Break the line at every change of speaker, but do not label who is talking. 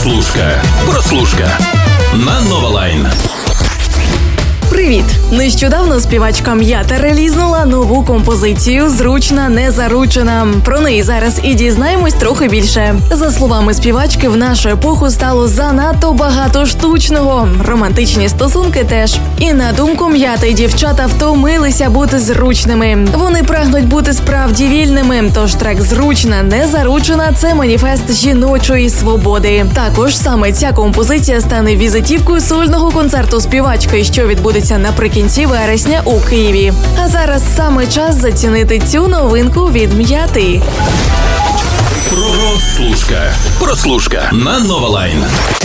Прослушка на Новолайн.
Привіт! Нещодавно співачка М'ята релізнула нову композицію «Зручна, не заручена». Про неї зараз і дізнаємось трохи більше. За словами співачки, в нашу епоху стало занадто багато штучного. Романтичні стосунки теж. І на думку М'яти, дівчата втомилися бути зручними. Вони прагнуть бути справді вільними. Тож трек «Зручна, не заручена» – це маніфест жіночої свободи. Також саме ця композиція стане візитівкою сольного концерту співачки, що відбудеться наприкінці вересня у Києві. А зараз саме час зацінити цю новинку від М'яти.
Прослушка на Новолайн.